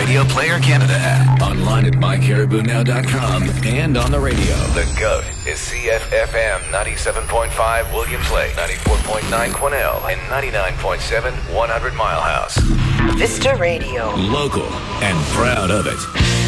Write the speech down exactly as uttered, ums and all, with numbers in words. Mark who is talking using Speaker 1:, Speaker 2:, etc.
Speaker 1: Radio Player Canada app.
Speaker 2: Online at my caribou now dot com and on the radio.
Speaker 1: The GOAT is C F F M ninety-seven point five Williams Lake, ninety-four point nine Quesnel, and ninety-nine point seven one hundred Mile House.
Speaker 3: Vista Radio.
Speaker 2: Local and proud of it.